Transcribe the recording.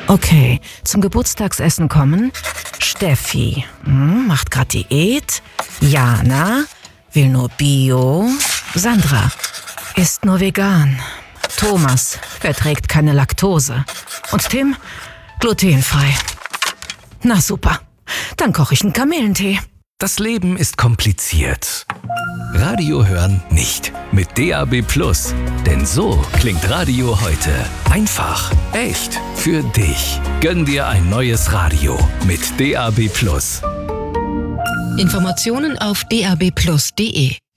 Okay, zum Geburtstagsessen kommen Steffi, macht grad Diät. Jana, will nur Bio. Sandra, isst nur vegan. Thomas, verträgt keine Laktose. Und Tim, glutenfrei. Na super, dann koche ich einen Kamillentee. Das Leben ist kompliziert. Radio hören nicht. Mit DAB+. Denn so klingt Radio heute. Einfach, echt, für dich. Gönn dir ein neues Radio mit DAB+. Informationen auf dabplus.de